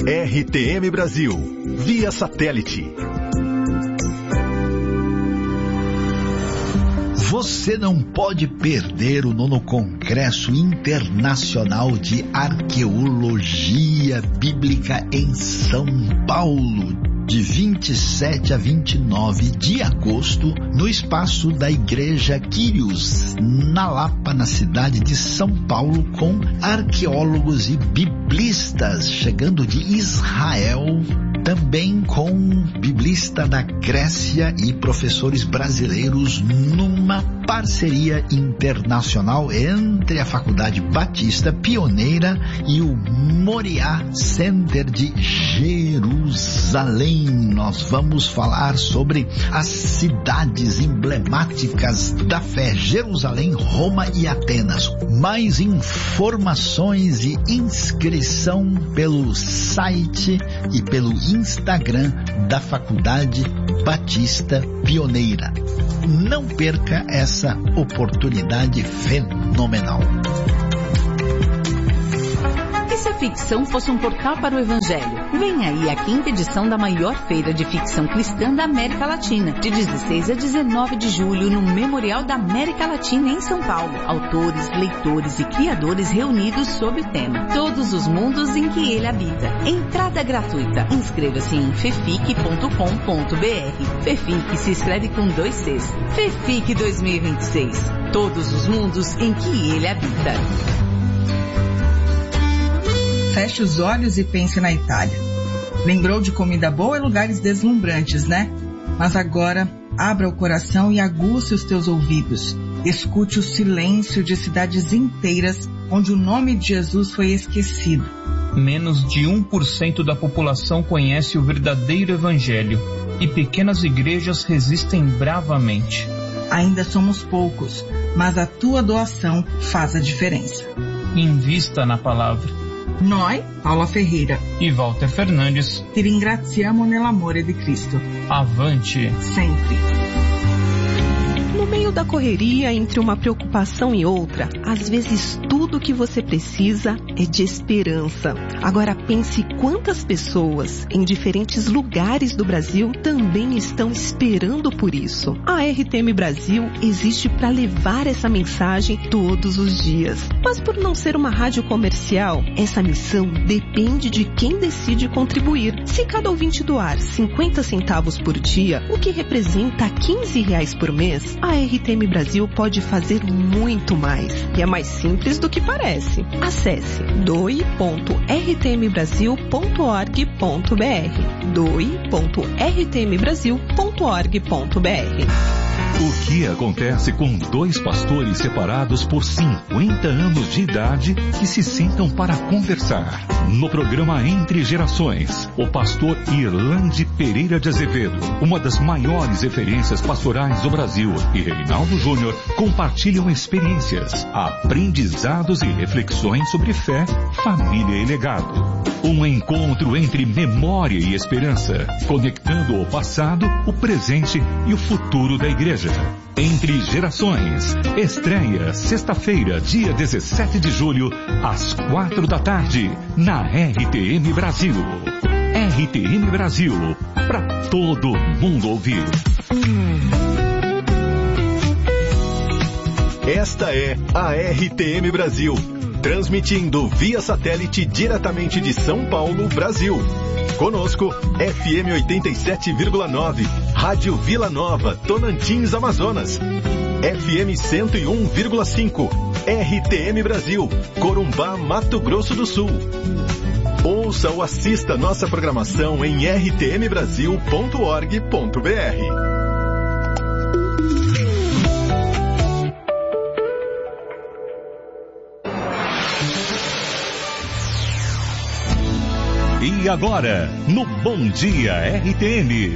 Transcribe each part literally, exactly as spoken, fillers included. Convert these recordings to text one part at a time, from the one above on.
R T M Brasil, via satélite. Você não pode perder o nono Congresso Internacional de Arqueologia Bíblica em São Paulo, de vinte e sete a vinte e nove de agosto, no espaço da Igreja Quírios, na Lapa, na cidade de São Paulo, com arqueólogos e biblistas chegando de Israel, também com biblista da Grécia e professores brasileiros, numa parceria internacional entre a Faculdade Batista Pioneira e o Moriá Center de Jerusalém. Nós vamos falar sobre as cidades emblemáticas da fé: Jerusalém, Roma e Atenas. Mais informações e inscrição pelo site e pelo Instagram da Faculdade Batista Pioneira. Não perca essa oportunidade fenomenal. E se a ficção fosse um portal para o Evangelho? Vem aí a quinta edição da maior feira de ficção cristã da América Latina, de dezesseis a dezenove de julho, no Memorial da América Latina, em São Paulo. Autores, leitores e criadores reunidos sob o tema Todos os Mundos em que Ele Habita. Entrada gratuita. Inscreva-se em fefic ponto com ponto br. Fefic se escreve com dois Cs. Fefic dois mil e vinte e seis. Todos os mundos em que Ele habita. Feche os olhos e pense na Itália. Lembrou de comida boa e lugares deslumbrantes, né? Mas agora, abra o coração e aguce os teus ouvidos. Escute o silêncio de cidades inteiras onde o nome de Jesus foi esquecido. Menos de um por cento da população conhece o verdadeiro evangelho e pequenas igrejas resistem bravamente. Ainda somos poucos, mas a tua doação faz a diferença. Invista na palavra. Noi, Paula Ferreira e Walter Fernandes, ti ringraziamo nell'amore di Cristo. Avante! Sempre! No meio da correria, entre uma preocupação e outra, às vezes tudo o que você precisa é de esperança. Agora pense quantas pessoas em diferentes lugares do Brasil também estão esperando por isso. A R T M Brasil existe para levar essa mensagem todos os dias. Mas por não ser uma rádio comercial, essa missão depende de quem decide contribuir. Se cada ouvinte doar cinquenta centavos por dia, o que representa quinze reais por mês, a R T M Brasil pode fazer muito mais. E é mais simples do que parece. Acesse doe ponto r t m brasil ponto org ponto br. doe ponto r t m brasil ponto org ponto br. O que acontece com dois pastores separados por cinquenta anos de idade que se sentam para conversar? No programa Entre Gerações, o pastor Irlande Pereira de Azevedo, uma das maiores referências pastorais do Brasil, e Reinaldo Júnior compartilham experiências, aprendizados e reflexões sobre fé, família e legado. Um encontro entre memória e esperança, conectando o passado, o presente e o futuro da igreja. Entre Gerações, estreia sexta-feira, dia dezessete de julho, às quatro da tarde, na R T M Brasil. R T M Brasil, para todo mundo ouvir. Esta é a R T M Brasil, transmitindo via satélite diretamente de São Paulo, Brasil. Conosco, F M oitenta e sete vírgula nove, Rádio Vila Nova, Tocantins, Amazonas. F M cento e um vírgula cinco, R T M Brasil, Corumbá, Mato Grosso do Sul. Ouça ou assista nossa programação em r t m brasil ponto org ponto b r. E agora, no Bom Dia R T M.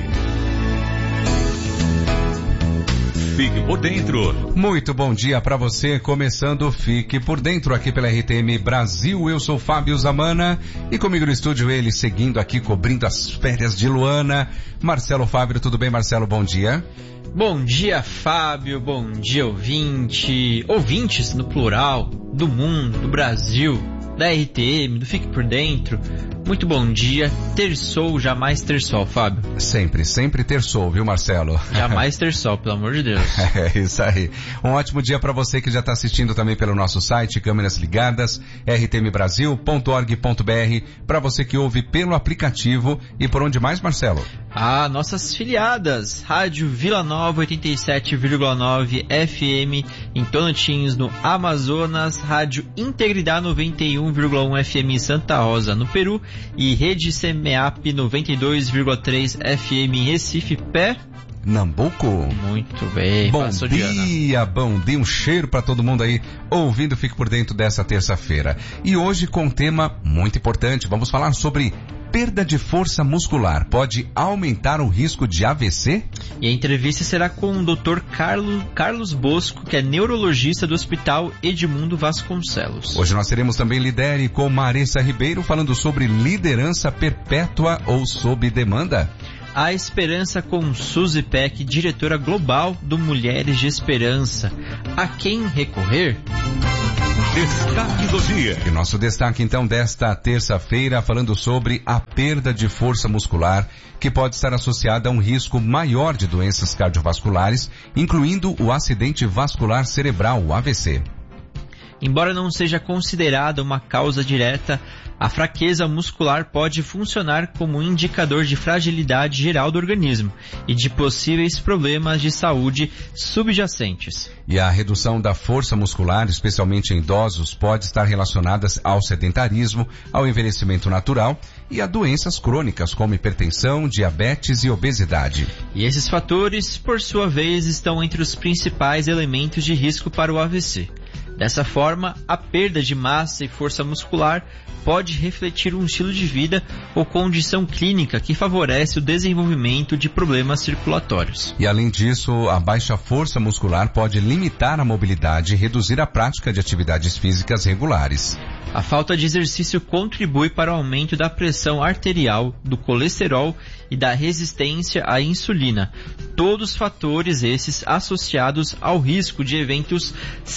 Fique por dentro. Muito bom dia para você, começando Fique por Dentro aqui pela R T M Brasil. Eu sou Fábio Zamana e comigo no estúdio ele, seguindo aqui, cobrindo as férias de Luana, Marcelo Fábio. Tudo bem, Marcelo? Bom dia. Bom dia, Fábio. Bom dia, ouvinte. Ouvintes no plural, do mundo, do Brasil. da R T M, do Fique por Dentro. Muito bom dia. Ter sol, jamais ter sol, Fábio. Sempre, sempre ter sol, viu, Marcelo? Jamais ter sol, pelo amor de Deus. É isso aí. Um ótimo dia para você que já está assistindo também pelo nosso site, câmeras ligadas, r t m brasil ponto org ponto b r, para você que ouve pelo aplicativo e por onde mais, Marcelo? Ah, nossas filiadas, Rádio Vila Nova oitenta e sete vírgula nove F M em Tonantins, no Amazonas, Rádio Integridade noventa e um vírgula um F M em Santa Rosa, no Peru, e Rede Semeap noventa e dois vírgula três F M em Recife, Pé, Nambuco. Muito bem. Bom dia, bom dia, um cheiro para todo mundo aí ouvindo Fique por Dentro dessa terça-feira. E hoje com um tema muito importante, vamos falar sobre perda de força muscular pode aumentar o risco de A V C? E a entrevista será com o doutor Carlos, Carlos Bosco, que é neurologista do Hospital Edmundo Vasconcelos. Hoje nós teremos também Lidere com Marissa Ribeiro falando sobre liderança perpétua ou sob demanda. A Esperança com Suzy Peck, diretora global do Mulheres de Esperança. A quem recorrer? Destaque do dia. E nosso destaque então desta terça-feira falando sobre a perda de força muscular que pode estar associada a um risco maior de doenças cardiovasculares, incluindo o acidente vascular cerebral, o A V C. Embora não seja considerada uma causa direta, a fraqueza muscular pode funcionar como um indicador de fragilidade geral do organismo e de possíveis problemas de saúde subjacentes. E a redução da força muscular, especialmente em idosos, pode estar relacionada ao sedentarismo, ao envelhecimento natural e a doenças crônicas como hipertensão, diabetes e obesidade. E esses fatores, por sua vez, estão entre os principais elementos de risco para o A V C. Dessa forma, a perda de massa e força muscular pode refletir um estilo de vida ou condição clínica que favorece o desenvolvimento de problemas circulatórios. E além disso, a baixa força muscular pode limitar a mobilidade e reduzir a prática de atividades físicas regulares. A falta de exercício contribui para o aumento da pressão arterial, do colesterol e da resistência à insulina. Todos fatores esses associados ao risco de eventos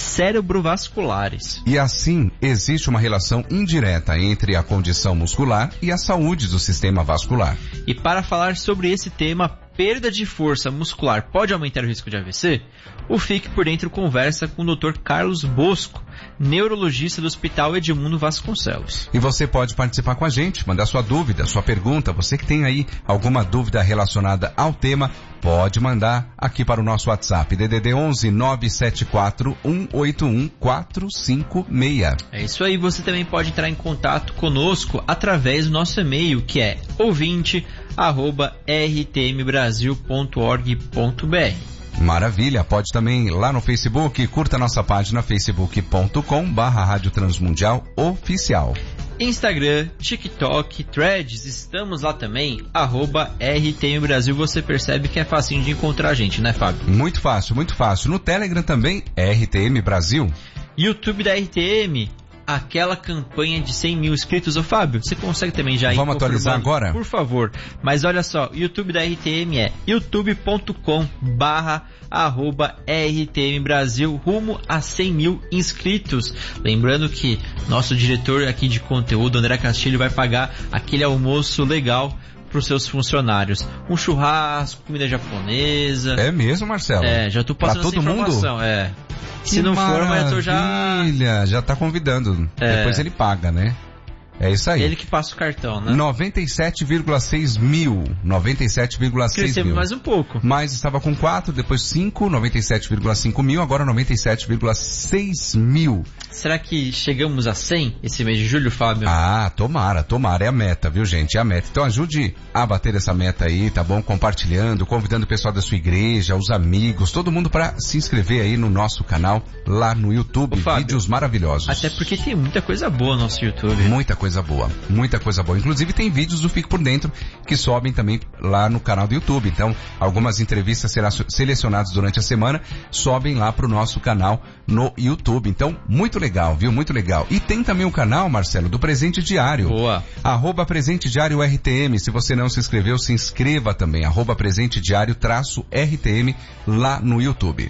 cerebrovasculares. E assim, existe uma relação indireta entre a condição muscular e a saúde do sistema vascular. E para falar sobre esse tema, perda de força muscular pode aumentar o risco de A V C? O Fique por Dentro conversa com o doutor Carlos Bosco, neurologista do Hospital Edmundo Vasconcelos. E você pode participar com a gente, mandar sua dúvida, sua pergunta. Você que tem aí alguma dúvida relacionada ao tema, pode mandar aqui para o nosso WhatsApp, D D D onze nove sete quatro um oito um quatro cinco seis. É isso aí, você também pode entrar em contato conosco através do nosso e-mail, que é ouvinte arroba r t m brasil ponto org ponto b r. Maravilha, pode também ir lá no Facebook, curta nossa página facebook ponto com barra Rádio Transmundial Oficial. Instagram, TikTok, Threads, estamos lá também, arroba R T M Brasil, você percebe que é facinho de encontrar a gente, né, Fábio? Muito fácil, muito fácil. No Telegram também, R T M Brasil. YouTube da R T M, aquela campanha de cem mil inscritos. Ô Fábio, você consegue também já ir Vamos atualizar agora? Por favor. Mas olha só, o YouTube da R T M é youtube ponto com barra arroba R T M Brasil, rumo a cem mil inscritos. Lembrando que nosso diretor aqui de conteúdo, André Castilho, vai pagar aquele almoço legal para os seus funcionários. Um churrasco, comida japonesa. É mesmo, Marcelo? É, já tô passando pra todo essa informação. Mundo? É. Que Se não maravilha. for, mas eu já... já tá convidando. É. Depois ele paga, né? É isso aí. Ele que passa o cartão, né? noventa e sete vírgula seis mil. noventa e sete vírgula seis Crescemos mil. mais um pouco. Mas estava com quatro, depois cinco, noventa e sete vírgula cinco mil, agora noventa e sete vírgula seis mil. Será que chegamos a cem esse mês de julho, Fábio? Ah, tomara, tomara. É a meta, viu, gente? É a meta. Então ajude a bater essa meta aí, tá bom? Compartilhando, convidando o pessoal da sua igreja, os amigos, todo mundo para se inscrever aí no nosso canal lá no YouTube. Ô, Fábio, vídeos maravilhosos. Até porque tem muita coisa boa no nosso YouTube. Muita coisa boa, muita coisa boa. Inclusive tem vídeos do Fique por Dentro que sobem também lá no canal do YouTube. Então, algumas entrevistas serão selecionadas durante a semana, sobem lá pro nosso canal no YouTube. Então, muito legal, viu? Muito legal. E tem também o canal, Marcelo, do Presente Diário. Boa. Arroba Presente Diário R T M. Se você não se inscreveu, se inscreva também. Arroba Presente Diário traço R T M lá no YouTube.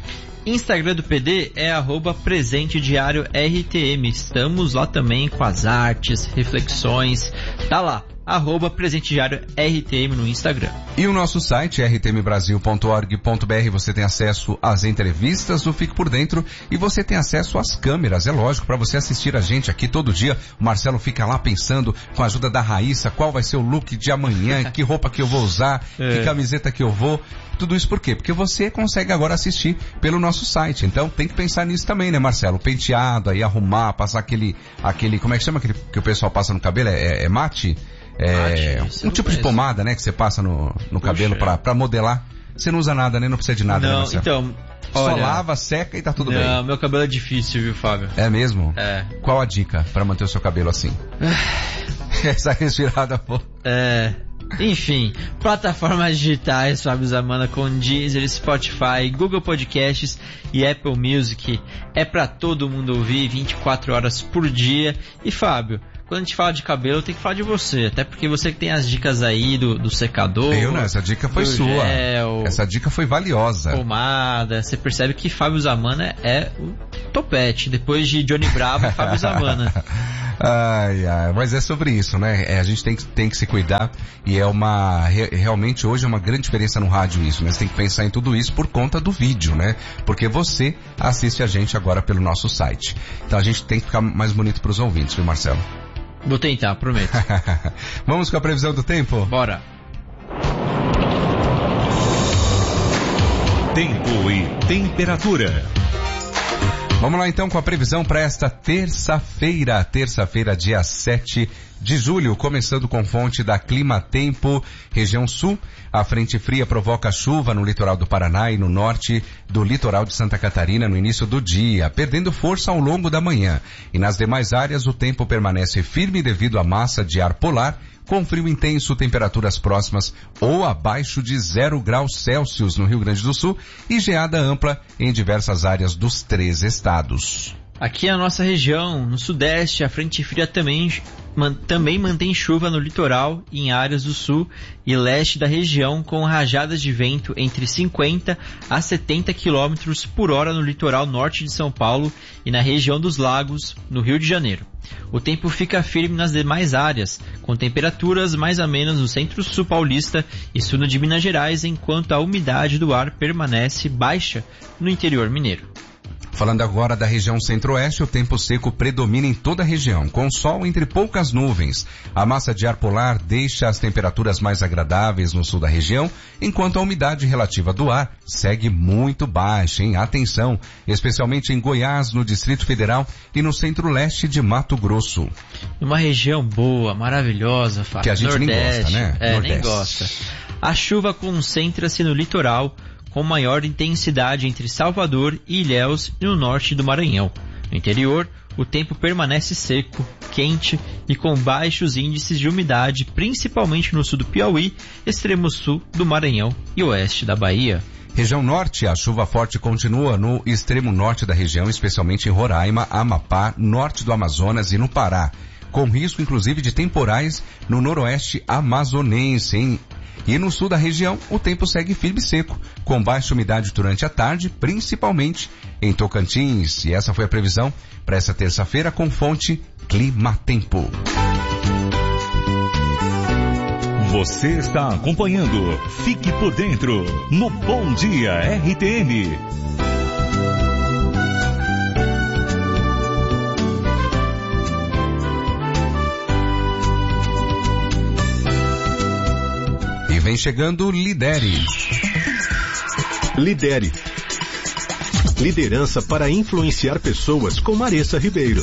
Instagram do P D é arroba Presente Diário R T M. Estamos lá também com as artes, reflexões, tá lá. Arroba Presente Diário R T M no Instagram. E o nosso site, r t m brasil ponto org ponto b r, você tem acesso às entrevistas do Fique por Dentro e você tem acesso às câmeras, é lógico, para você assistir a gente aqui todo dia. O Marcelo fica lá pensando, com a ajuda da Raíssa, qual vai ser o look de amanhã, que roupa que eu vou usar, é. que camiseta que eu vou. Tudo isso por quê? Porque você consegue agora assistir pelo nosso site. Então tem que pensar nisso também, né, Marcelo? Penteado, aí arrumar, passar aquele, aquele, como é que chama aquele que o pessoal passa no cabelo? É, é mate? É, Mate, um tipo de pomada, né, que você passa no, no cabelo pra, pra modelar. Você não usa nada, né? Não precisa de nada, não, né, Marcelo? Então, só olha, lava, seca e tá tudo não, bem. Não, meu cabelo é difícil, viu, Fábio? É mesmo? É. Qual a dica pra manter o seu cabelo assim? Essa respirada, pô. É... Enfim, plataformas digitais, Fábio Zamana, com Deezer, Spotify, Google Podcasts e Apple Music. É pra todo mundo ouvir vinte e quatro horas por dia. E Fábio, quando a gente fala de cabelo, tem que falar de você. Até porque você que tem as dicas aí do, do secador. Eu não, essa dica foi sua. Gel, essa dica foi valiosa. Pomada. Você percebe que Fábio Zamana é o topete. Depois de Johnny Bravo, Fábio Zamana. Ai, ai, mas é sobre isso, né? É, a gente tem que, tem que se cuidar e é uma, re, realmente hoje é uma grande diferença no rádio isso, né? Você tem que pensar em tudo isso por conta do vídeo, né? Porque você assiste a gente agora pelo nosso site. Então a gente tem que ficar mais bonito para os ouvintes, viu, Marcelo? Vou tentar, prometo. Vamos com a previsão do tempo? Bora. Tempo e temperatura. Vamos lá então com a previsão para esta terça-feira, terça-feira, dia sete de julho, começando com fonte da Clima Tempo, região sul. A frente fria provoca chuva no litoral do Paraná e no norte do litoral de Santa Catarina no início do dia, perdendo força ao longo da manhã. E nas demais áreas o tempo permanece firme devido à massa de ar polar, com frio intenso, temperaturas próximas ou abaixo de zero graus Celsius no Rio Grande do Sul e geada ampla em diversas áreas dos três estados. Aqui na nossa região, no sudeste, a frente fria também, man, também mantém chuva no litoral e em áreas do sul e leste da região, com rajadas de vento entre cinquenta a setenta quilômetros por hora no litoral norte de São Paulo e na região dos lagos, no Rio de Janeiro. O tempo fica firme nas demais áreas, com temperaturas mais amenas no centro-sul paulista e sul de Minas Gerais, enquanto a umidade do ar permanece baixa no interior mineiro. Falando agora da região centro-oeste, o tempo seco predomina em toda a região, com sol entre poucas nuvens. A massa de ar polar deixa as temperaturas mais agradáveis no sul da região, enquanto a umidade relativa do ar segue muito baixa, hein? Atenção, especialmente em Goiás, no Distrito Federal e no centro-leste de Mato Grosso. Uma região boa, maravilhosa, Fábio. Que a gente Nordeste, nem gosta, né? É, Nordeste. nem gosta. A chuva concentra-se no litoral, com maior intensidade entre Salvador e Ilhéus e no norte do Maranhão. No interior, o tempo permanece seco, quente e com baixos índices de umidade, principalmente no sul do Piauí, extremo sul do Maranhão e oeste da Bahia. Região norte, a chuva forte continua no extremo norte da região, especialmente em Roraima, Amapá, norte do Amazonas e no Pará, com risco inclusive de temporais no noroeste amazonense, hein? E no sul da região, o tempo segue firme e seco, com baixa umidade durante a tarde, principalmente em Tocantins. E essa foi a previsão para essa terça-feira com fonte Clima Tempo. Você está acompanhando Fique por Dentro no Bom Dia R T M. Vem chegando Lidere. Lidere. Liderança para influenciar pessoas com Maressa Ribeiro.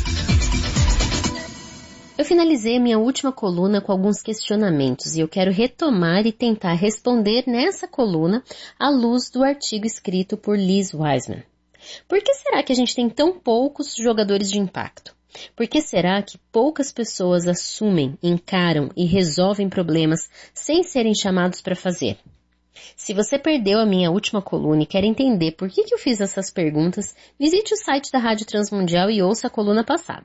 Eu finalizei minha última coluna com alguns questionamentos e eu quero retomar e tentar responder nessa coluna à luz do artigo escrito por Liz Wiseman. Por que será que a gente tem tão poucos jogadores de impacto? Por que será que poucas pessoas assumem, encaram e resolvem problemas sem serem chamados para fazer? Se você perdeu a minha última coluna e quer entender por que, que eu fiz essas perguntas, visite o site da Rádio Transmundial e ouça a coluna passada.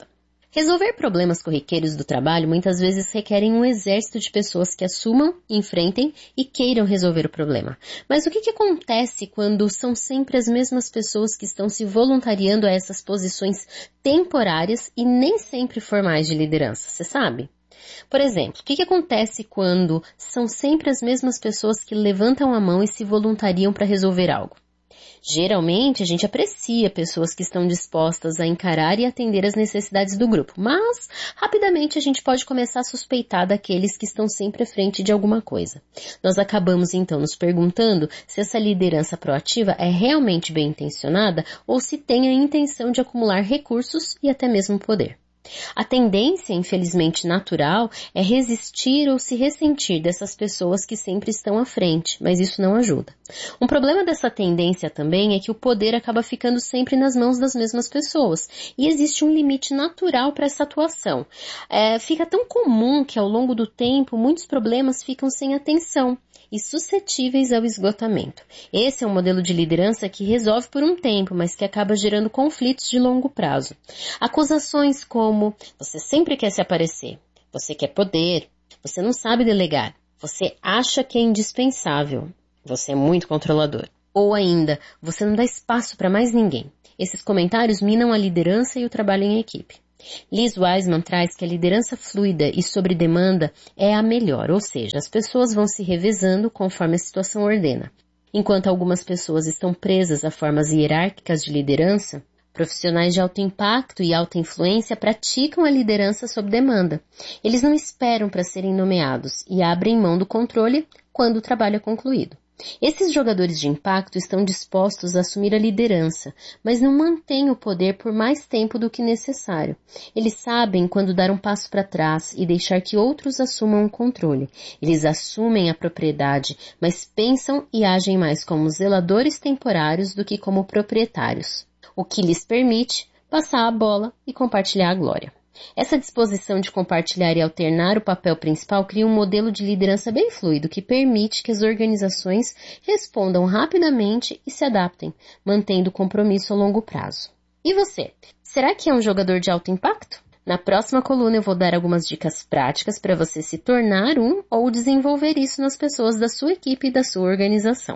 Resolver problemas corriqueiros do trabalho muitas vezes requerem um exército de pessoas que assumam, enfrentem e queiram resolver o problema. Mas o que, que acontece quando são sempre as mesmas pessoas que estão se voluntariando a essas posições temporárias e nem sempre formais de liderança? Você sabe? Por exemplo, o que, que acontece quando são sempre as mesmas pessoas que levantam a mão e se voluntariam para resolver algo? Geralmente, a gente aprecia pessoas que estão dispostas a encarar e atender as necessidades do grupo, mas rapidamente a gente pode começar a suspeitar daqueles que estão sempre à frente de alguma coisa. Nós acabamos então nos perguntando se essa liderança proativa é realmente bem intencionada ou se tem a intenção de acumular recursos e até mesmo poder. A tendência, infelizmente natural, é resistir ou se ressentir dessas pessoas que sempre estão à frente, mas isso não ajuda. Um problema dessa tendência também é que o poder acaba ficando sempre nas mãos das mesmas pessoas, e existe um limite natural para essa atuação. É, fica tão comum que ao longo do tempo muitos problemas ficam sem atenção e suscetíveis ao esgotamento. Esse é um modelo de liderança que resolve por um tempo, mas que acaba gerando conflitos de longo prazo. Acusações como: você sempre quer se aparecer, você quer poder, você não sabe delegar, você acha que é indispensável, você é muito controlador. Ou ainda, você não dá espaço para mais ninguém. Esses comentários minam a liderança e o trabalho em equipe. Liz Wiseman traz que a liderança fluida e sob demanda é a melhor, ou seja, as pessoas vão se revezando conforme a situação ordena. Enquanto algumas pessoas estão presas a formas hierárquicas de liderança, profissionais de alto impacto e alta influência praticam a liderança sob demanda. Eles não esperam para serem nomeados e abrem mão do controle quando o trabalho é concluído. Esses jogadores de impacto estão dispostos a assumir a liderança, mas não mantêm o poder por mais tempo do que necessário. Eles sabem quando dar um passo para trás e deixar que outros assumam o controle. Eles assumem a propriedade, mas pensam e agem mais como zeladores temporários do que como proprietários, o que lhes permite passar a bola e compartilhar a glória. Essa disposição de compartilhar e alternar o papel principal cria um modelo de liderança bem fluido que permite que as organizações respondam rapidamente e se adaptem, mantendo o compromisso a longo prazo. E você? Será que é um jogador de alto impacto? Na próxima coluna eu vou dar algumas dicas práticas para você se tornar um ou desenvolver isso nas pessoas da sua equipe e da sua organização.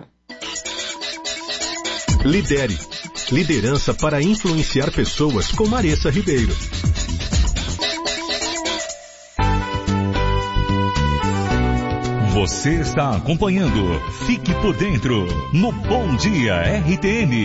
Lidere. Liderança para influenciar pessoas com Maressa Ribeiro. Você está acompanhando Fique por Dentro no Bom Dia R T M.